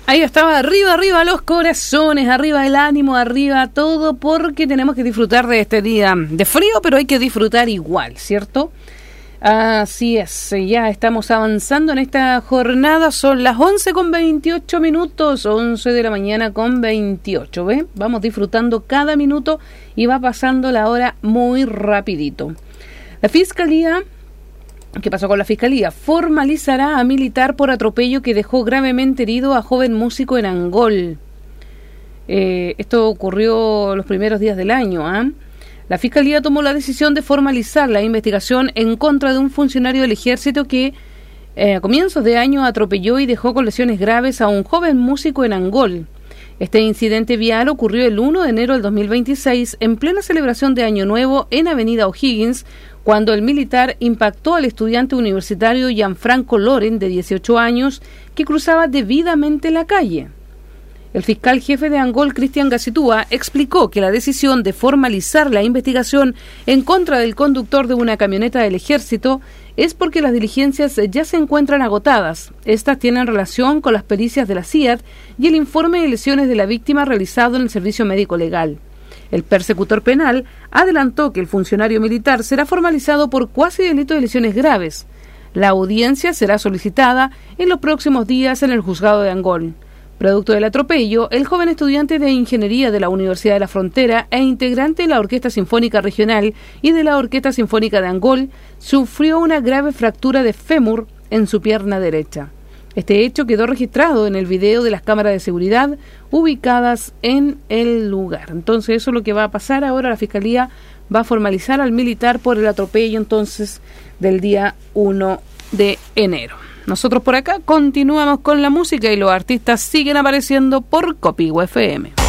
Ahí estaba, arriba los corazones, arriba el ánimo, arriba todo, porque tenemos que disfrutar de este día de frío, pero hay que disfrutar igual, ¿cierto? Así es, ya estamos avanzando en esta jornada, son las 11:28, 11 de la mañana con 28, ¿ves? Vamos disfrutando cada minuto y va pasando la hora muy rapidito. La Fiscalía... ¿Qué pasó con la Fiscalía? Formalizará a militar por atropello que dejó gravemente herido a joven músico en Angol. Esto ocurrió los primeros días del año. La Fiscalía tomó la decisión de formalizar la investigación en contra de un funcionario del Ejército que a comienzos de año atropelló y dejó con lesiones graves a un joven músico en Angol. Este incidente vial ocurrió el 1 de enero del 2026 en plena celebración de Año Nuevo en Avenida O'Higgins, cuando el militar impactó al estudiante universitario Gianfranco Loren, de 18 años, que cruzaba debidamente la calle. El fiscal jefe de Angol, Cristian Gacitúa, explicó que la decisión de formalizar la investigación en contra del conductor de una camioneta del Ejército es porque las diligencias ya se encuentran agotadas. Estas tienen relación con las pericias de la CIAT y el informe de lesiones de la víctima realizado en el Servicio Médico Legal. El persecutor penal adelantó que el funcionario militar será formalizado por cuasi delito de lesiones graves. La audiencia será solicitada en los próximos días en el juzgado de Angol. Producto del atropello, el joven estudiante de Ingeniería de la Universidad de la Frontera e integrante de la Orquesta Sinfónica Regional y de la Orquesta Sinfónica de Angol sufrió una grave fractura de fémur en su pierna derecha. Este hecho quedó registrado en el video de las cámaras de seguridad ubicadas en el lugar. Entonces eso es lo que va a pasar ahora. La Fiscalía va a formalizar al militar por el atropello entonces del día 1 de enero. Nosotros por acá continuamos con la música y los artistas siguen apareciendo por Copihue FM.